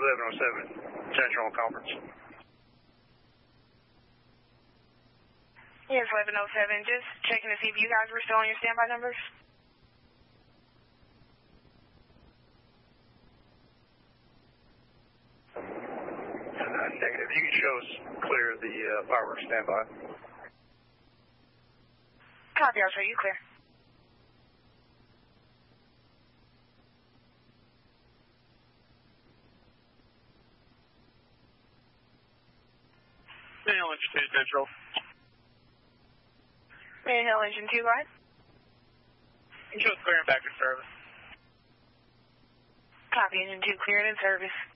1107 Central Conference. Yes, 1107. Just checking to see if you guys were still on your standby numbers. Negative. You can show us clear the fireworks standby. Copy, I'll show you clear. Main Hill Engine 2 Central. Main Hill Engine 2, go ahead. You show us clear and back to service. Copy, Engine 2 cleared in service.